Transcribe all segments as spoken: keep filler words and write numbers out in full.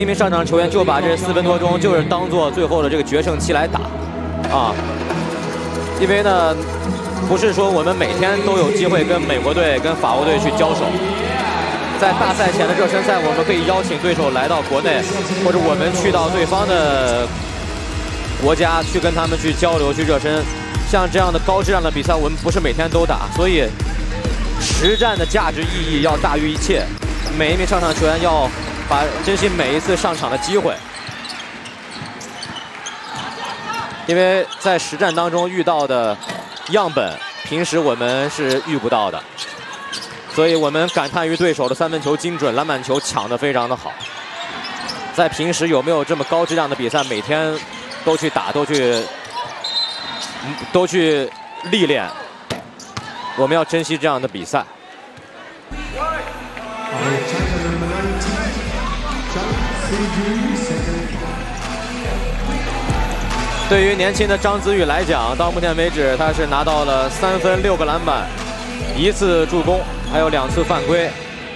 一名上场球员就把这四分多钟就是当做最后的这个决胜期来打，啊，因为呢，不是说我们每天都有机会跟美国队、跟法国队去交手，在大赛前的热身赛，我们可以邀请对手来到国内，或者我们去到对方的国家去跟他们去交流、去热身。像这样的高质量的比赛，我们不是每天都打，所以实战的价值意义要大于一切。每一名上场球员要把珍惜每一次上场的机会，因为在实战当中遇到的样本，平时我们是遇不到的，所以我们感叹于对手的三分球精准，篮板球抢得非常的好。在平时有没有这么高质量的比赛，每天都去打，都去都去历练？我们要珍惜这样的比赛。对于年轻的张子宇来讲，到目前为止他是拿到了三分、六个篮板、一次助攻，还有两次犯规。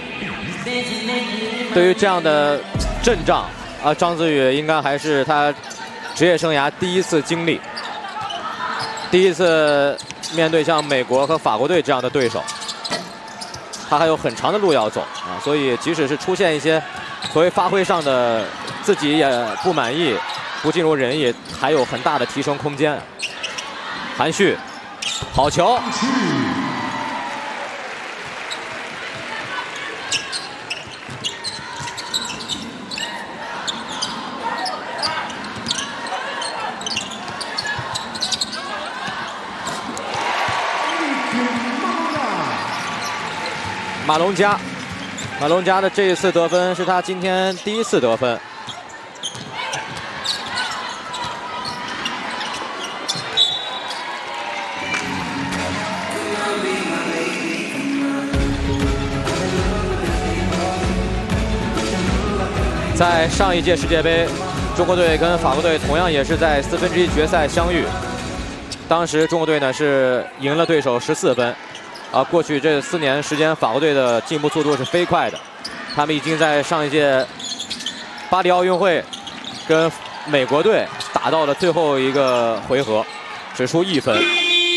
对于这样的阵仗啊，张子宇应该还是他职业生涯第一次经历，第一次面对像美国和法国队这样的对手，他还有很长的路要走啊。所以即使是出现一些所谓发挥上的自己也不满意、不尽如人意，还有很大的提升空间。韩旭，好球！马龙加，马龙加的这一次得分是他今天第一次得分。在上一届世界杯，中国队跟法国队同样也是在四分之一决赛相遇，当时中国队呢是赢了对手十四分。啊，过去这四年时间，法国队的进步速度是飞快的。他们已经在上一届巴黎奥运会跟美国队打到了最后一个回合，只输一分。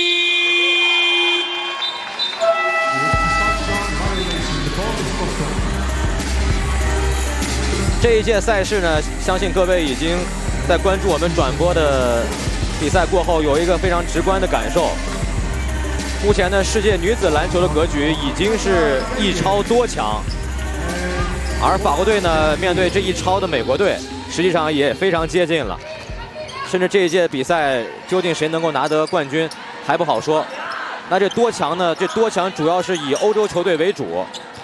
这一届赛事呢，相信各位已经在关注我们转播的比赛过后，有一个非常直观的感受。目前的世界女子篮球的格局已经是一超多强，而法国队呢，面对这一超的美国队，实际上也非常接近了。甚至这一届比赛究竟谁能够拿得冠军还不好说。那这多强呢？这多强主要是以欧洲球队为主，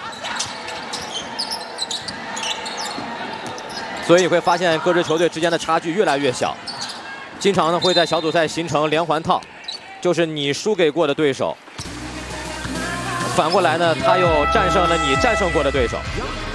所以你会发现各支球队之间的差距越来越小，经常呢会在小组赛形成连环套。就是你输给过的对手，反过来呢，他又战胜了你战胜过的对手。